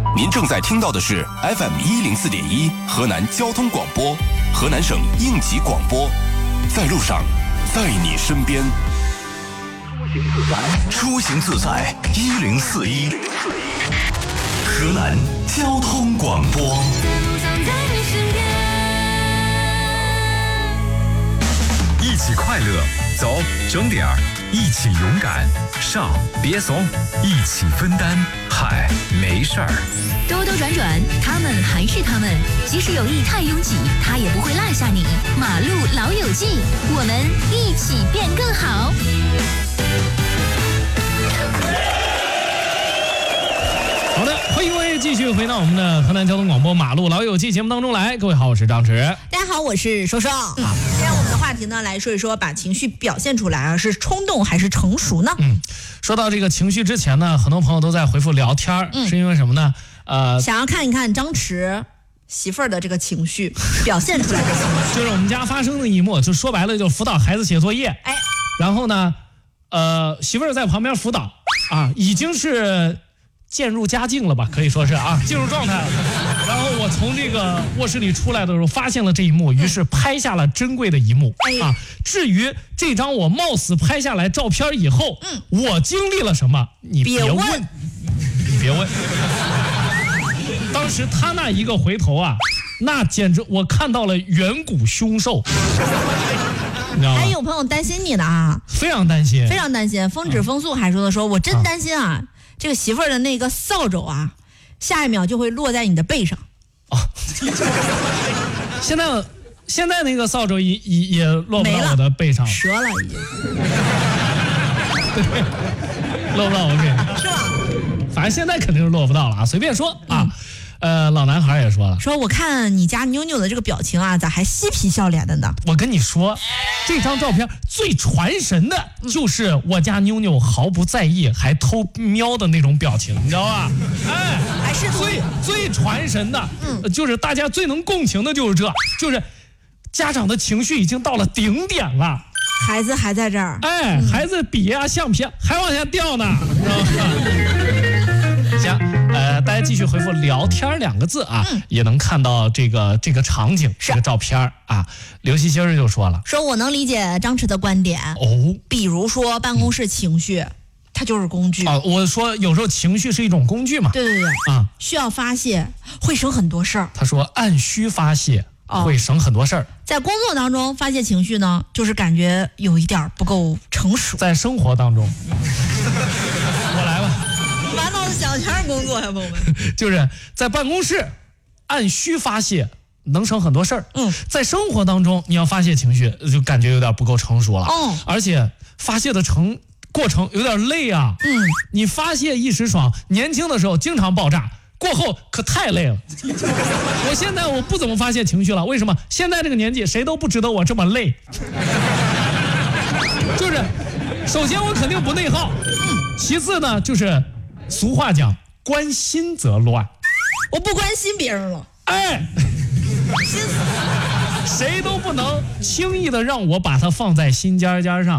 您正在听到的是 FM104.1 河南交通广播，河南省应急广播，在路上，在你身边。出行自在1041，河南交通广播。一起快乐，走，整点儿；一起勇敢，上，别怂；一起分担，嗨，没事儿。 兜兜转转，他们还是他们，即使有意太拥挤，他也不会落下你。马路老友记，我们一起变更好。 好的，欢迎各位继续回到我们的河南交通广播马路老友记节目当中来。各位好，我是张弛。 大家好，我是说说。今天我们的话题呢，来说一说把情绪表现出来啊，是冲动还是成熟呢？ 说到这个情绪之前呢，很多朋友都在回复聊天，是因为什么呢？ 想要看一看张弛媳妇儿的这个情绪表现出来的情绪， 就是我们家发生的一幕，就说白了，就辅导孩子写作业。然后呢，媳妇儿在旁边辅导啊，已经是渐入佳境了吧，可以说是啊，进入状态了。然后我从这个卧室里出来的时候，发现了这一幕，于是拍下了珍贵的一幕啊。至于这张我冒死拍下来照片以后，我经历了什么，你别问，你别问。当时他那一个回头啊，那简直我看到了远古凶兽。你知道吗？ 还有朋友担心你的啊， 非常担心， 非常担心。风止风速还说的说，我真担心啊，这个媳妇儿的那个扫帚啊，下一秒就会落在你的背上。 现在那个扫帚也落不到我的背上， 折了已经。 对，落不到我背上， 是吧？ 反正现在肯定是落不到了啊，随便说啊。老男孩也说了， 说我看你家妞妞的这个表情啊，咋还嬉皮笑脸的呢？ 我跟你说，这张照片最传神的就是我家妞妞毫不在意还偷瞄的那种表情，你知道吧？ 还是最传神的，就是大家最能共情的就是家长的情绪已经到了顶点了， 孩子还在这儿， 孩子笔啊橡皮还往下掉呢，知道吧？行，大家继续回复聊天两个字啊，也能看到这个场景，这个照片啊。刘希欣就说了， 说我能理解张弛的观点比如说办公室情绪，它就是工具我说有时候情绪是一种工具嘛， 对啊，需要发泄会省很多事儿。 他说按需发泄会省很多事儿。 在工作当中发泄情绪呢，就是感觉有一点不够成熟。 在生活当中，我来吧。 满脑子想全是工作呀，朋友们。 就是在办公室按需发泄能省很多事儿。在生活当中你要发泄情绪，就感觉有点不够成熟了。而且发泄的过程有点累啊。你发泄一时爽，年轻的时候经常爆炸，过后可太累了。我现在我不怎么发泄情绪了，为什么？现在这个年纪谁都不值得我这么累。就是首先我肯定不内耗，其次呢就是俗话讲关心则乱， 我不关心别人了， 谁都不能轻易的让我把它放在心尖尖上。